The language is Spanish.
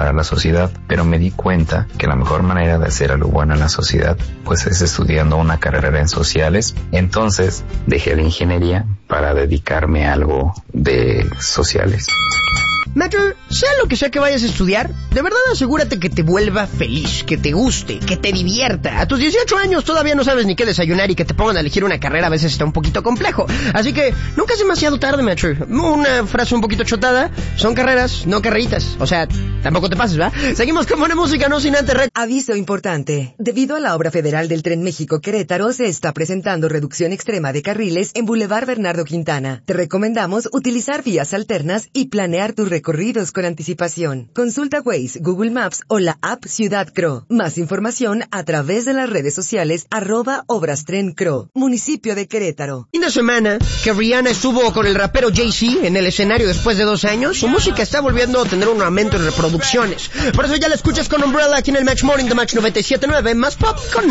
para la sociedad, pero me di cuenta que la mejor manera de hacer algo bueno en la sociedad pues es estudiando una carrera en sociales. Entonces dejé la ingeniería para dedicarme a algo de sociales. Macho, sea lo que sea que vayas a estudiar, de verdad asegúrate que te vuelva feliz, que te guste, que te divierta. A tus 18 años todavía no sabes ni qué desayunar y que te pongan a elegir una carrera a veces está un poquito complejo. Así que nunca es demasiado tarde, macho. Una frase un poquito chotada, son carreras, no carreritas. O sea, tampoco te pases, ¿va? Seguimos con buena música, no sin antes... Aviso importante. Debido a la obra federal del Tren México-Querétaro, se está presentando reducción extrema de carriles en Boulevard Bernardo Quintana. Te recomendamos utilizar vías alternas y planear tus recorridos con anticipación. Consulta Waze, Google Maps o la app Ciudad Cro. Más información a través de las redes sociales @ObrasTrenCro. Municipio de Querétaro. Fin de semana que Rihanna estuvo con el rapero Jay-Z en el escenario después de 2 años, su música está volviendo a tener un aumento en reproducciones. Por eso ya la escuchas con Umbrella aquí en el Match Morning de Match 97.9, más pop con